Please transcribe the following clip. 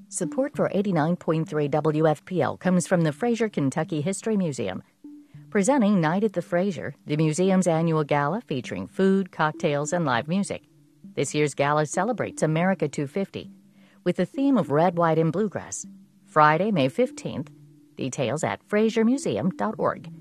Support for 89.3 WFPL comes from the Fraser Kentucky History Museum. Presenting Night at the Fraser, the museum's annual gala featuring food, cocktails, and live music. This year's gala celebrates America 250 with the theme of red, white, and bluegrass. Friday, May 15th. Details at frasermuseum.org.